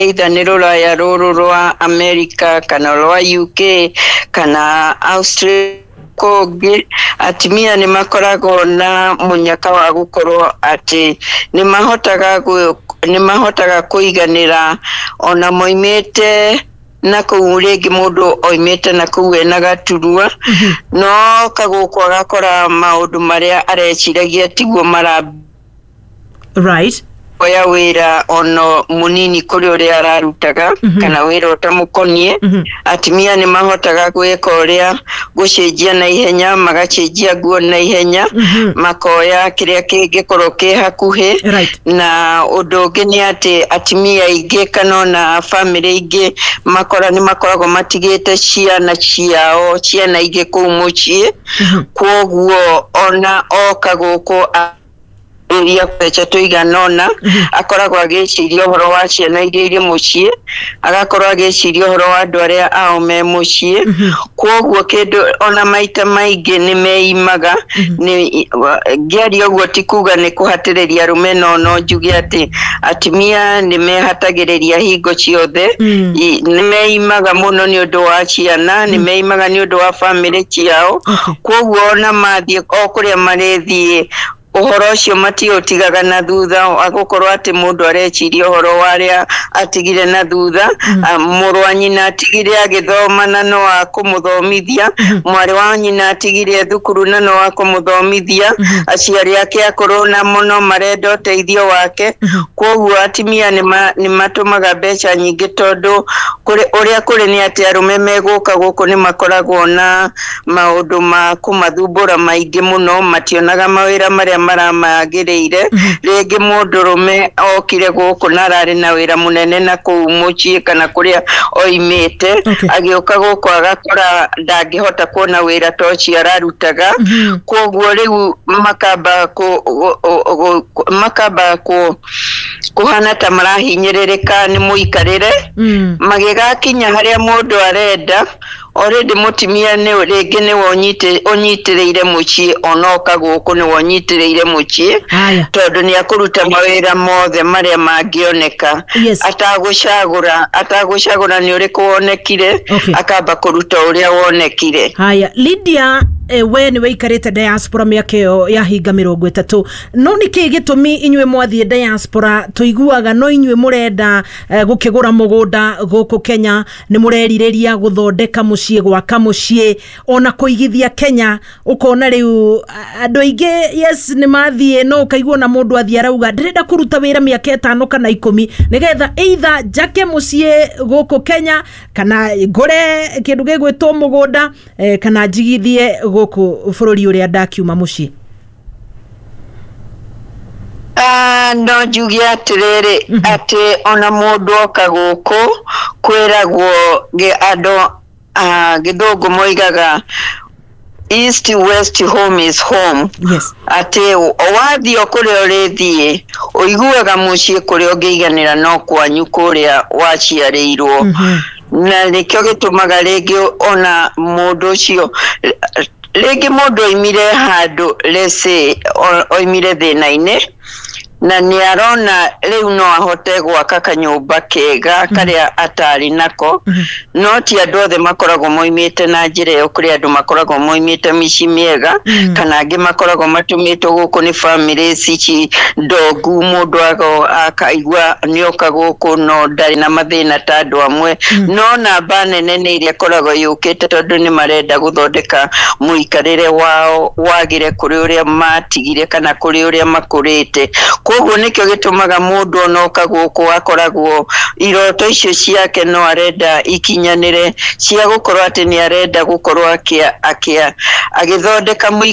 either nĩ rũraya rũrũ rwa America kana rwa UK kana Australia kũngĩ atumia nĩ makoragwo na mũnyaka wa gũkorwo atĩ nĩ mahotaga kũiganĩra ona moimĩte na kũu rĩngĩ mũndũ oimĩte na kũu ena gaturua no kagũkũ agakora maũndũ marĩa areciragia tiguo right oya wĩra ono munini kũrĩ ũrĩa ararutaga kana wĩra ũtamũkonie atumia nĩ mahotaga gwĩka ũrĩa gũcenjia na ihenya magacenjia nguo na ihenya makoya kĩrĩa kĩngĩkorwo kĩ hakuhĩ na ũndũ ũngĩ nĩ atĩ atumia aingĩ kana na bamĩrĩ ingĩ nĩ makoragwo matigĩte ciana ingĩ kũu mũciĩ kwoguo ona oka gũkũ iria pecha tuiganona akoragwo agĩciria ũhoro wa ciana iria irĩ mũciĩ agakorwo agĩciria ũhoro wa andũ arĩa ao me mũciĩ kwoguo kĩndũ ona maita maingĩ nĩ meimaga ngĩaria ũguo ti kuga nĩ kũhatĩrĩria arũme no njuge atĩ atumia nĩ mehatagĩrĩria hingo ciothe nĩ meimaga mũno nĩ ũndũ wa ciana nĩ meimaga nĩ ũndũ wa bamĩrĩ ciao kwoguo ona mathiĩ o kũrĩa marĩthiĩ ũhoro ũcio matiũtigaga na thutha agũkorwo atĩ mũndũ areciria ũhoro warĩa atigire na thutha mũrũ wa nyina atigire agĩthoma na no akũmũthomithia mwarĩ wa nyina atigire thukuru na no akũmũthomithia aciari ake akorwo na mũno marenda ũteithio wake kwoguo atumia nĩ matũmaga mbeca nyingĩ tondũ ũrĩa kũrĩ nĩ atĩ arũme megũka gũkũ nĩ makoragwo na maũndũ ma kũmathumbũra maingĩ mũno mationaga mawĩra marĩa maramagĩrĩire rĩngĩ mũndũrũme okire gũkũ na ararĩ na wĩra mũnene na kũu mũciĩ kana kũrĩa oimĩte agĩũka gũkũ agakora ndangĩhota kuona wĩra ta ũcio ararutaga kwoguo rĩu makamba kũhana ta marahinyĩrĩrĩka nĩ mũikarĩre magĩgakinya harĩa mũndũ arenda already mutimia rĩngĩ nĩ ũnyitĩrĩire mũciĩ onoka gũkũ nĩ wonyitĩrĩire mũciĩ tondũ nĩ akũruta mawĩra mothe marĩa mangĩoneka atagũcagũra nĩ ũrĩkũ wonekire akamba kũruta ũrĩa wonekire. Haya Lydia we nĩ waikarĩte diaspora mĩaka ĩyo ya hinga 30 no nĩkĩ gĩtũmi inyuĩ mwathiĩ diaspora tũiguaga no inyuĩ mũrenda gũkĩgũra mũgũnda gũkũ Kenya nĩ mũrerirĩria gũthondeka mũciĩ gwaka mũciĩ ona kũigithia Kenya ukona rĩu andũ aingĩ yes nĩ mathiĩ no kaigua na mũndũ athiĩ arauga ndĩrenda kũruta wĩra mĩaka 5 kana 10 nĩgetha either jake mũciĩ gũkũ Kenya kana ngore kĩndũ gĩgwĩtwo mũgũnda kana njigithie gũkũ bũrũri ũrĩa ndakiuma mũciĩ. No njuge atĩrĩrĩ atĩ ona mũndũ oka gũkũ kwĩragwo andũ gĩthũngũ moigaga east west home is home. Atĩ wathiĩ kũrĩa ũrĩthiĩ ũiguaga mũciĩ kũrĩa ũngĩiganĩra no kwanyu kũrĩa waciarĩirwo na nĩkĩo gĩtũmaga rĩngĩ ona mũndũ ũcio rĩngĩ mũndũ oimire handũ lese oimire thĩna-inĩ na nĩ arona rĩu no ahote gwaka kanyũmba kega karĩa atarĩ nako no ti andũ othe makoragwo moimĩte na njĩra ĩyo kũrĩ andũ makoragwo moimĩte mĩciĩ mĩega kana angĩ makoragwo matũmĩtwo gũkũ nĩ bamĩrĩ ici ndongu mũndũ akaigua nĩoka gũkũ no ndarĩ na mathĩna ta andũ amwe no namba nene nĩ iria koragwo yũkĩte tondũ nĩ marenda gũthondeka mũikarĩre wao wagĩre kũrĩ ũrĩa matigire kana kũrĩ ũrĩa makũrĩte kwoguo nĩkĩo gĩtũmaga mũndũ onoka gũkũ akoragwo iroto icio ciake no arenda ikinyanĩre cia gũkorwo atĩ nĩ arenda gũkorwo agĩthondeka